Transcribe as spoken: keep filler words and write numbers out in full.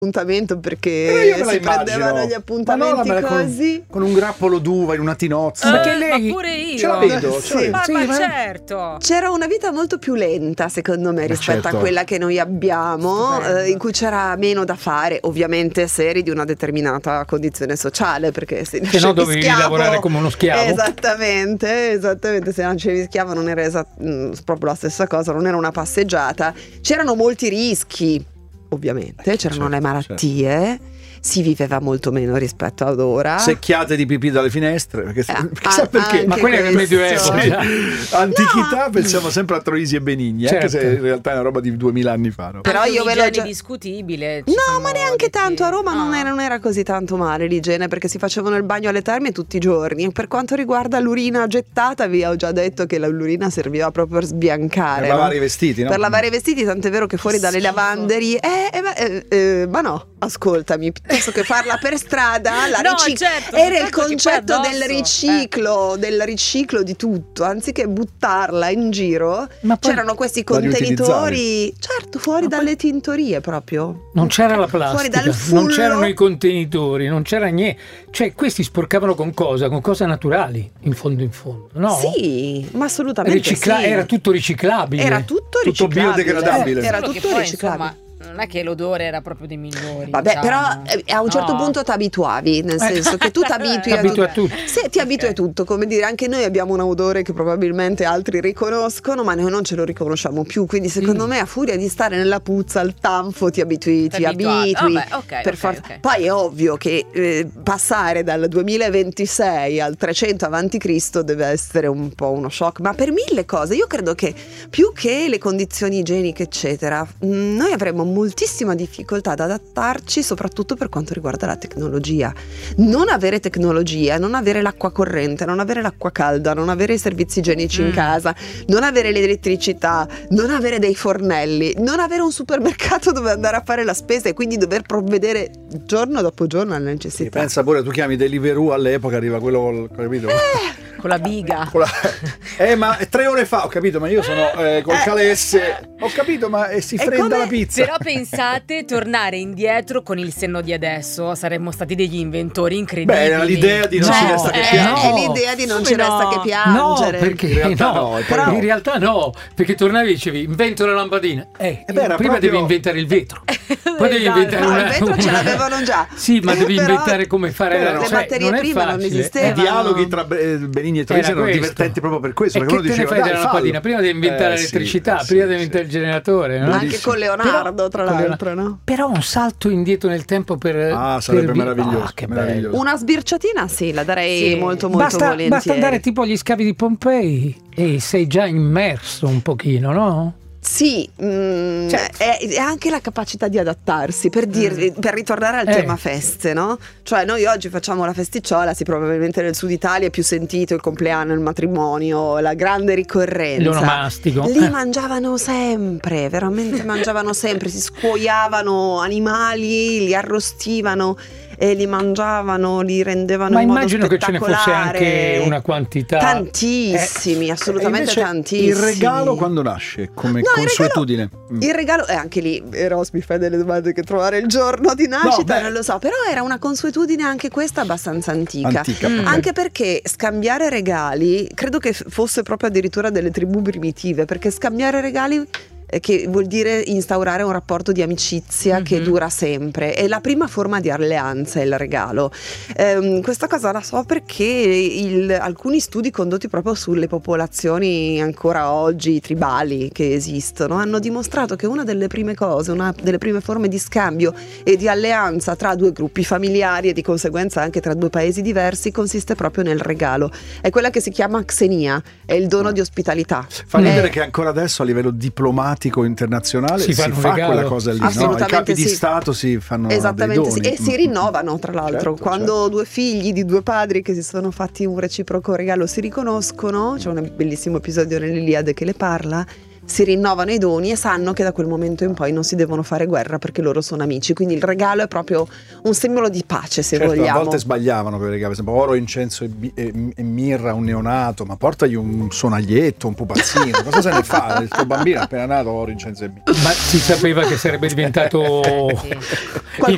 appuntamento perché Eh, io me la si immagino. prendevano gli appuntamenti Ma no, con- così. Con un grappolo d'uva in una tinozza. Eh, Perché lei- ma pure io. Ce la vedo, ce la Sì. vedo. Ma, Sì, ma ma- certo. C'era una vita molto più lenta, secondo me, rispetto certo. a quella che noi abbiamo, Stupendo. eh, in cui c'era meno da fare, ovviamente se eri di una determinata condizione sociale, perché se Se no nascevi dovevi schiavo- lavorare come uno schiavo. Esattamente, esattamente, se nascevi schiavo non era esa- mh, proprio la stessa cosa, non era una passeggiata. C'erano molti rischi, ovviamente, c'erano certo, le malattie. Si viveva molto meno rispetto ad ora. Secchiate di pipì dalle finestre, perché Eh, chissà ah, perché. anche Ma quello era il questo. Medioevo. Sì. già. Antichità, pensiamo sempre a Troisi e Benigni, anche Certo. se in realtà è una roba di duemila anni fa. No? Però Anche io ve l'ho un'igiene già- discutibile. ci No, siamo ma neanche detti. tanto. A Roma non, Ah. era, non era così tanto male l'igiene, perché si facevano il bagno alle terme tutti i giorni. Per quanto riguarda l'urina gettata, vi ho già detto che la- l'urina serviva proprio per sbiancare. Per no? lavare i vestiti, no? Per lavare i vestiti, tant'è vero che fuori dalle Schifo. lavanderie. Eh, eh, ma, eh, eh, ma no, ascoltami, piuttosto che farla per strada, la No, rici- certo, era il soltanto che poi concetto del addosso, riciclo, del riciclo di tutto, anziché buttarla in giro. Ma poi C'erano questi la contenitori, certo, fuori dalle tintorie proprio. non c'era la Fuori plastica, dal fullo. non c'erano i contenitori, non c'era niente. Cioè, questi sporcavano con cosa? Con cose naturali, in fondo in fondo, no? Sì, ma assolutamente Ricicla- sì. Era tutto riciclabile. Era tutto Tutto riciclabile. biodegradabile. Eh, Era Solo che tutto poi, riciclabile. insomma, non è che l'odore era proprio dei migliori. Vabbè, diciamo. però eh, a un certo No. punto ti abituavi, nel senso che tu ti abitui Ti abitui a tutto. Sì, ti abitui Ok. a tutto, come dire, anche noi abbiamo un odore che probabilmente altri riconoscono, ma noi non ce lo riconosciamo più, quindi secondo Sì. me a furia di stare nella puzza, al tanfo, ti abitui, ti Ti abituati. abitui. Vabbè, ok, per ok, forza. ok. Poi è ovvio che eh, passare dal duemilaventisei al trecento avanti Cristo deve essere un po' uno shock, ma per mille cose. Io credo che più che le condizioni igieniche eccetera, mh, noi avremo moltissima difficoltà ad adattarci, soprattutto per quanto riguarda la tecnologia. Non avere tecnologia, non avere l'acqua corrente, non avere l'acqua calda, non avere i servizi igienici in Mm. casa, non avere l'elettricità, non avere dei fornelli, non avere un supermercato dove andare a fare la spesa e quindi dover provvedere giorno dopo giorno alle Sì, necessità. pensa pure, tu chiami Deliveroo all'epoca, arriva quello col, capito? Con la biga. Con la- eh, ma tre ore fa, ho capito, ma io sono eh, col Eh. calesse. Ho capito, ma eh, si E fredda come- la pizza. Però pensate, tornare indietro con il senno di adesso, saremmo stati degli inventori incredibili. Beh, era l'idea di non No, ci resta che eh, piangere. no. È l'idea di non Come ci resta no? che No, piangere. perché In realtà no, no, e poi però no. in realtà no, perché tornavi e dicevi invento la lampadina. Eh, Eh beh, era prima proprio- devi inventare il vetro. Poi devi Esatto. inventare No, una, il vetro ce una- l'avevano già. Sì, ma devi Però inventare come fare le la cioè, materie non è prime non facile. esistevano. I dialoghi tra eh, Benigni e Troisi Era erano questo. divertenti proprio per questo. E perché che uno te ne diceva, fai dai, della fallo. lampadina? Prima devi inventare Eh, sì, l'elettricità, eh, prima sì, devi sì. inventare il generatore, no? Anche Bellissimo. con Leonardo, tra Però- l'altro, no? Però un salto indietro nel tempo per Ah, per sarebbe vi- meraviglioso, Ah, che meraviglioso. bello. Una sbirciatina sì, la darei Sì. molto molto Basta, volentieri. basta andare tipo agli scavi di Pompei e sei già immerso un pochino, no? Sì, mm, Certo. è, è anche la capacità di adattarsi, per, dirvi, per ritornare al Eh. tema feste, no? Cioè noi oggi facciamo la festicciola, sì, probabilmente nel sud Italia è più sentito il compleanno, il matrimonio, la grande ricorrenza. L'onomastico. Lì Eh. mangiavano sempre, veramente mangiavano sempre, si scuoiavano animali, li arrostivano e li mangiavano, li rendevano Ma in modo immagino che ce ne fosse spettacolare. anche una quantità. Tantissimi, Eh, assolutamente E invece tantissimi. Il regalo quando nasce? Come No, il consuetudine? Mm. Il regalo, e anche lì Eros mi fai delle domande che trovare il giorno di nascita, beh. non lo so, però era una consuetudine anche questa abbastanza antica. Antica, Mm. ok. Anche perché scambiare regali, credo che f- fosse proprio addirittura delle tribù primitive, perché scambiare regali eh, che vuol dire instaurare un rapporto di amicizia che Mhm. dura sempre. È la prima forma di alleanza, è il regalo. Ehm, questa cosa la so perché il- alcuni studi condotti proprio sulle popolazioni ancora oggi tribali che esistono hanno dimostrato che una delle prime cose, una delle prime forme di scambio e di alleanza tra due gruppi familiari e di conseguenza anche tra due paesi diversi consiste proprio nel regalo. È quella che si chiama xenia, è il dono di ospitalità. Fa ridere Eh, che ancora adesso a livello diplomatico internazionale Si si, fanno un fa regalo. quella cosa lì, no? I Assolutamente capi di sì. Stato si fanno Esattamente dei sì. doni. E si Mm. rinnovano tra l'altro. Certo, Quando certo. due figli di due padri che si sono fatti un reciproco regalo si riconoscono, c'è un bellissimo episodio nell'Iliade che le parla, si rinnovano i doni e sanno che da quel momento in poi non si devono fare guerra perché loro sono amici, quindi il regalo è proprio un simbolo di pace, se Certo, a vogliamo. volte sbagliavano per i regali, per esempio oro, incenso e, bi- e- e mirra a un neonato, ma portagli un sonaglietto, un pupazzino, cosa se ne fa? Il tuo bambino è appena nato, oro, incenso e mirra. Ma si sapeva che sarebbe diventato Qualcuno